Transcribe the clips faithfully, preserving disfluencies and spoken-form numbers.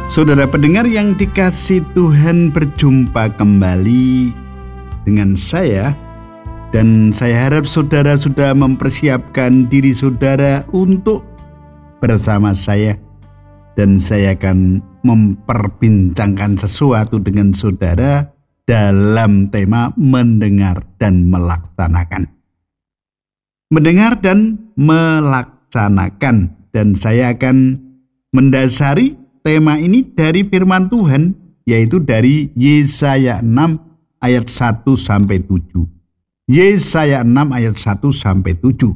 Saudara pendengar yang dikasih Tuhan, berjumpa kembali dengan saya. Dan saya harap saudara sudah mempersiapkan diri saudara untuk bersama saya. Dan saya akan memperbincangkan sesuatu dengan saudara dalam tema mendengar dan melaksanakan. Mendengar dan melaksanakan. Dan saya akan mendasari tema ini dari firman Tuhan, yaitu dari Yesaya enam ayat satu sampai tujuh. Yesaya enam ayat satu sampai tujuh.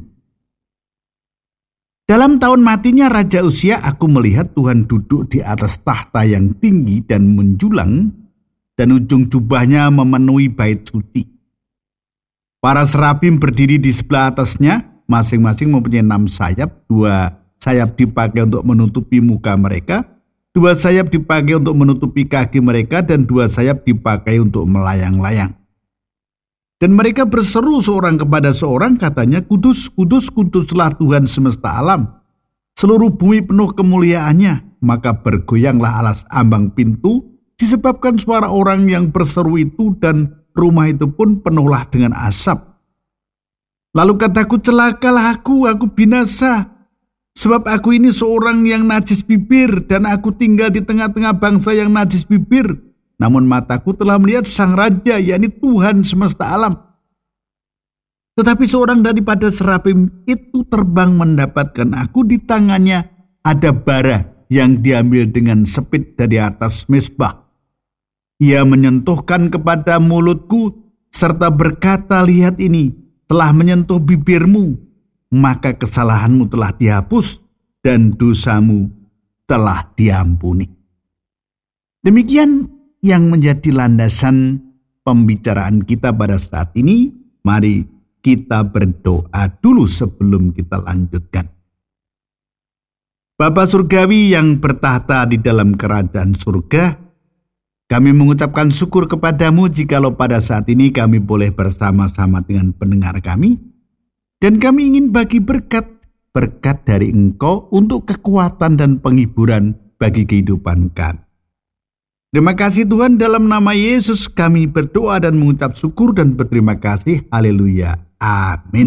Dalam tahun matinya Raja Uzia, aku melihat Tuhan duduk di atas tahta yang tinggi dan menjulang, dan ujung jubahnya memenuhi bait suci. Para serafim berdiri di sebelah atasnya, masing-masing mempunyai enam sayap, dua sayap dipakai untuk menutupi muka mereka, dua sayap dipakai untuk menutupi kaki mereka, dan dua sayap dipakai untuk melayang-layang. Dan mereka berseru seorang kepada seorang, katanya, Kudus, kudus, kuduslah Tuhan semesta alam. Seluruh bumi penuh kemuliaannya. Maka bergoyanglah alas ambang pintu, disebabkan suara orang yang berseru itu, dan rumah itu pun penuhlah dengan asap. Lalu kataku, celakalah aku, aku binasa. Sebab aku ini seorang yang najis bibir, dan aku tinggal di tengah-tengah bangsa yang najis bibir. Namun mataku telah melihat Sang Raja, yakni Tuhan semesta alam. Tetapi seorang daripada serafim itu terbang mendapatkan aku. Di tangannya ada bara yang diambil dengan sepit dari atas mezbah. Ia menyentuhkan kepada mulutku, serta berkata, lihat ini, telah menyentuh bibirmu. Maka kesalahanmu telah dihapus dan dosamu telah diampuni. Demikian yang menjadi landasan pembicaraan kita pada saat ini. Mari kita berdoa dulu sebelum kita lanjutkan. Bapa Surgawi yang bertahta di dalam kerajaan surga, kami mengucapkan syukur kepadamu jikalau pada saat ini kami boleh bersama-sama dengan pendengar kami. Dan kami ingin bagi berkat, berkat dari Engkau untuk kekuatan dan penghiburan bagi kehidupan kami. Terima kasih Tuhan, dalam nama Yesus kami berdoa dan mengucap syukur dan berterima kasih. Haleluya. Amin.